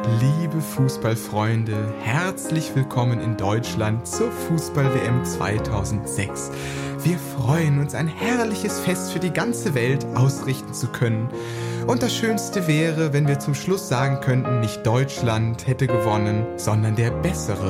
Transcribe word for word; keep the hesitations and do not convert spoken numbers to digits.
Liebe Fußballfreunde, herzlich willkommen in Deutschland zur Fußball-W M zweitausendsechs. Wir freuen uns, ein herrliches Fest für die ganze Welt ausrichten zu können. Und das Schönste wäre, wenn wir zum Schluss sagen könnten, nicht Deutschland hätte gewonnen, sondern der Bessere.